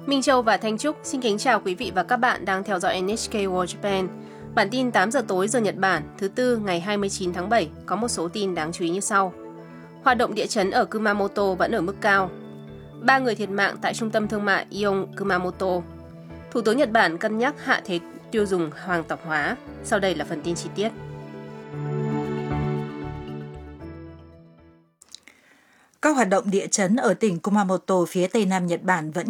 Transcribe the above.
Minh Châu và Thanh Trúc xin kính chào quý vị và các bạn đang theo dõi NHK World Japan. Bản tin 8 giờ tối giờ Nhật Bản thứ Tư ngày 29 tháng 7 có một số tin đáng chú ý như sau. Hoạt động địa chấn ở Kumamoto vẫn ở mức cao. 3 người thiệt mạng tại trung tâm thương mại Ion Kumamoto. Thủ tướng Nhật Bản cân nhắc hạ thuế tiêu dùng hoàng tộc hóa. Sau đây là phần tin chi tiết. Các hoạt động địa chấn ở tỉnh Kumamoto phía tây nam Nhật Bản vẫn